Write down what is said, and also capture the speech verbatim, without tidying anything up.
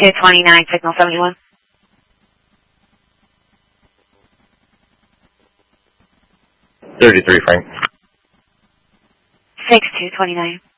two twenty-nine, signal seventy-one. thirty-three, Frank. six two twenty-nine.